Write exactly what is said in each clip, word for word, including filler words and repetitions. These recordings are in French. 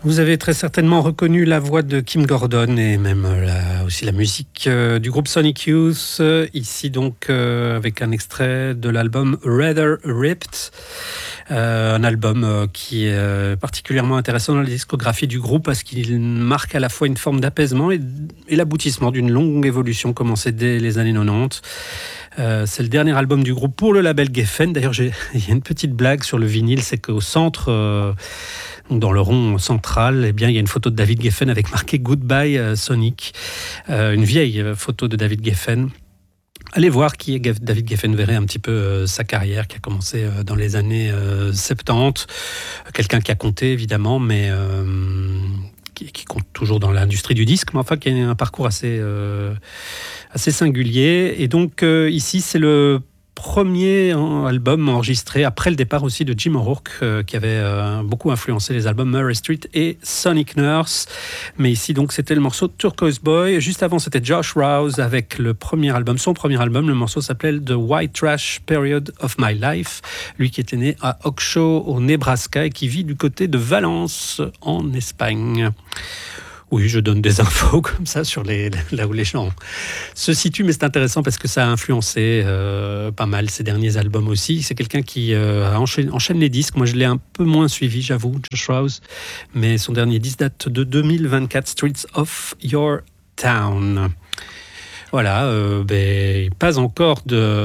Vous avez très certainement reconnu la voix de Kim Gordon et même la, aussi la musique euh, du groupe Sonic Youth. Euh, ici donc euh, avec un extrait de l'album Rather Ripped. Euh, un album euh, qui est euh, particulièrement intéressant dans la discographie du groupe parce qu'il marque à la fois une forme d'apaisement et, et l'aboutissement d'une longue évolution commencée dès les années quatre-vingt-dix. Euh, c'est le dernier album du groupe pour le label Geffen. D'ailleurs, j'ai, il y a une petite blague sur le vinyle, c'est qu'au centre, euh, dans le rond central, eh bien, il y a une photo de David Geffen avec marqué Goodbye euh, Sonic, euh, une vieille photo de David Geffen. Allez voir qui est David Geffen, verrez un petit peu euh, sa carrière qui a commencé euh, dans les années euh, soixante-dix. Quelqu'un qui a compté évidemment, mais euh, qui, qui compte toujours dans l'industrie du disque, mais enfin qui a un parcours assez, euh, assez singulier. Et donc euh, ici c'est le premier album enregistré après le départ aussi de Jim O'Rourke euh, qui avait euh, beaucoup influencé les albums Murray Street et Sonic Nurse. Mais ici donc c'était le morceau Turquoise Boy. Juste avant c'était Josh Rouse avec le premier album, son premier album. Le morceau s'appelait The White Trash Period of My Life. Lui qui était né à Oxshaw au Nebraska et qui vit du côté de Valence en Espagne. Oui, je donne des infos comme ça sur les, là où les gens se situent, mais c'est intéressant parce que ça a influencé euh, pas mal ses derniers albums aussi. C'est quelqu'un qui euh, enchaîne, enchaîne les disques. Moi, je l'ai un peu moins suivi, j'avoue, Josh Rouse, mais son dernier disque date de deux mille vingt-quatre, Streets of Your Town. Voilà, euh, ben, pas encore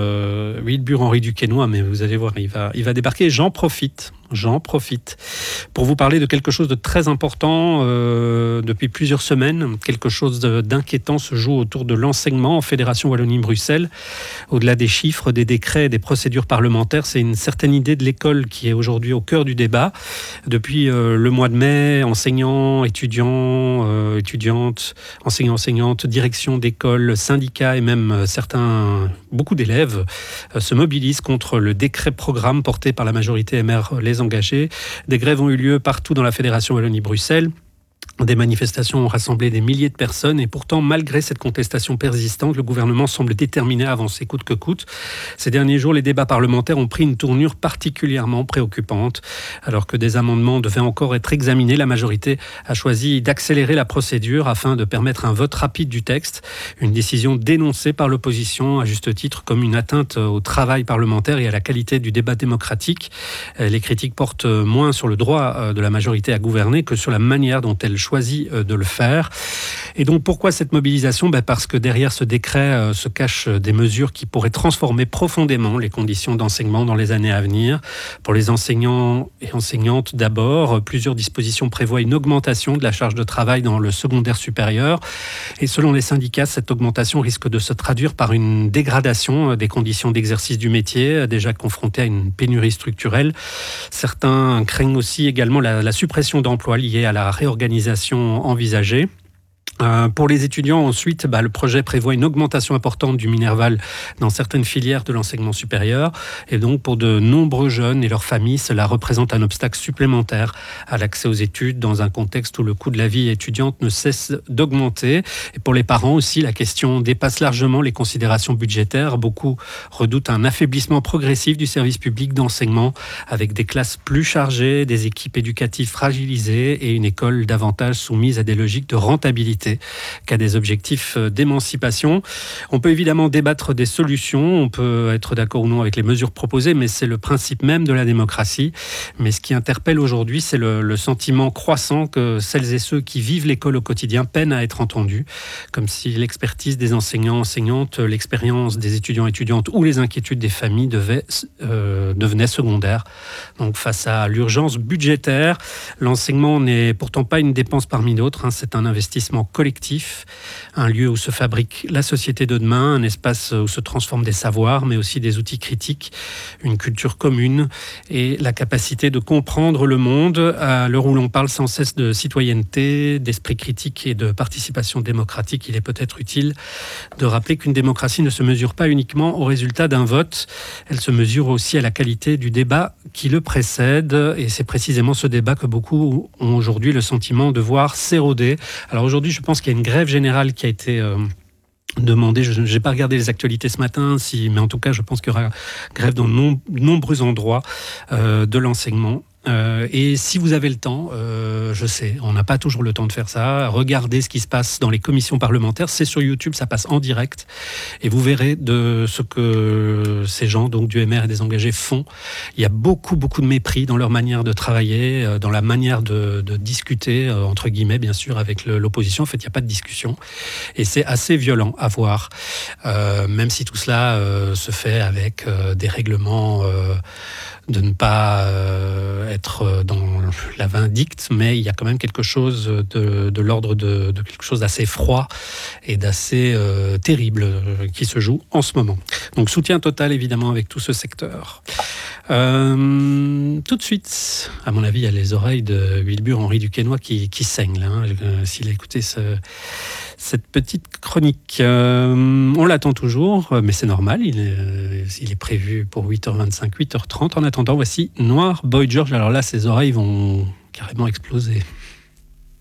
de Wilbur-Henri Duquesnoy, mais vous allez voir, il va, il va débarquer. J'en profite, j'en profite pour vous parler de quelque chose de très important euh, depuis plusieurs semaines. Quelque chose de, d'inquiétant se joue autour de l'enseignement en Fédération Wallonie-Bruxelles. Au-delà des chiffres, des décrets, des procédures parlementaires, c'est une certaine idée de l'école qui est aujourd'hui au cœur du débat. Depuis euh, le mois de mai, enseignants, étudiants, euh, étudiantes, enseignants, enseignantes, direction d'école, syndicats et même certains, beaucoup d'élèves euh, se mobilisent contre le décret programme porté par la majorité M R Les Engagés. Des grèves ont eu lieu partout dans la Fédération Wallonie-Bruxelles. Des manifestations ont rassemblé des milliers de personnes et pourtant, malgré cette contestation persistante, le gouvernement semble déterminé à avancer coûte que coûte. Ces derniers jours, les débats parlementaires ont pris une tournure particulièrement préoccupante. Alors que des amendements devaient encore être examinés, la majorité a choisi d'accélérer la procédure afin de permettre un vote rapide du texte. Une décision dénoncée par l'opposition, à juste titre, comme une atteinte au travail parlementaire et à la qualité du débat démocratique. Les critiques portent moins sur le droit de la majorité à gouverner que sur la manière dont elle choisi de le faire. Et donc pourquoi cette mobilisation ? Ben parce que derrière ce décret euh, se cachent des mesures qui pourraient transformer profondément les conditions d'enseignement dans les années à venir. Pour les enseignants et enseignantes d'abord, plusieurs dispositions prévoient une augmentation de la charge de travail dans le secondaire supérieur. Et selon les syndicats, cette augmentation risque de se traduire par une dégradation des conditions d'exercice du métier, déjà confronté à une pénurie structurelle. Certains craignent aussi également la, la suppression d'emplois liée à la réorganisation envisagée. Euh, pour les étudiants, ensuite, bah, le projet prévoit une augmentation importante du Minerval dans certaines filières de l'enseignement supérieur. Et donc, pour de nombreux jeunes et leurs familles, cela représente un obstacle supplémentaire à l'accès aux études dans un contexte où le coût de la vie étudiante ne cesse d'augmenter. Et pour les parents aussi, la question dépasse largement les considérations budgétaires. Beaucoup redoutent un affaiblissement progressif du service public d'enseignement avec des classes plus chargées, des équipes éducatives fragilisées et une école davantage soumise à des logiques de rentabilité qu'à des objectifs d'émancipation. On peut évidemment débattre des solutions, on peut être d'accord ou non avec les mesures proposées, mais c'est le principe même de la démocratie. Mais ce qui interpelle aujourd'hui, c'est le, le sentiment croissant que celles et ceux qui vivent l'école au quotidien peinent à être entendus, comme si l'expertise des enseignants, enseignantes, l'expérience des étudiants, étudiantes ou les inquiétudes des familles devaient, euh, devenaient secondaires. Donc face à l'urgence budgétaire, l'enseignement n'est pourtant pas une dépense parmi d'autres, hein, c'est un investissement collectif, un lieu où se fabrique la société de demain, un espace où se transforment des savoirs, mais aussi des outils critiques, une culture commune et la capacité de comprendre le monde. À l'heure où l'on parle sans cesse de citoyenneté, d'esprit critique et de participation démocratique, il est peut-être utile de rappeler qu'une démocratie ne se mesure pas uniquement au résultat d'un vote, elle se mesure aussi à la qualité du débat qui le précède, et c'est précisément ce débat que beaucoup ont aujourd'hui le sentiment de voir s'éroder. Alors aujourd'hui, je pense qu'il y a une grève générale qui a été euh, demandée. Je n'ai pas regardé les actualités ce matin, si, mais en tout cas, je pense qu'il y aura grève dans de nom, nombreux endroits euh, de l'enseignement. Euh, et si vous avez le temps, euh, je sais, on n'a pas toujours le temps de faire ça, regardez ce qui se passe dans les commissions parlementaires, c'est sur YouTube, ça passe en direct, et vous verrez de ce que ces gens donc du M R et des engagés font. Il y a beaucoup, beaucoup de mépris dans leur manière de travailler, euh, dans la manière de, de discuter, euh, entre guillemets, bien sûr, avec le, l'opposition. En fait, il n'y a pas de discussion, et c'est assez violent à voir, euh, même si tout cela euh, se fait avec euh, des règlements euh, de ne pas euh, être dans la vindicte, mais il y a quand même quelque chose de, de l'ordre de, de quelque chose d'assez froid et d'assez euh, terrible euh, qui se joue en ce moment. Donc soutien total évidemment avec tout ce secteur. Euh, tout de suite, à mon avis, il y a les oreilles de Wilbur Henri Duquesnoy qui, qui saignent là, hein, s'il a écouté ce, cette petite chronique. Euh, on l'attend toujours, mais c'est normal, il est, il est prévu pour huit heures vingt-cinq, huit heures trente. En attendant, voici Noir Boy George. Alors là, ses oreilles vont carrément exploser.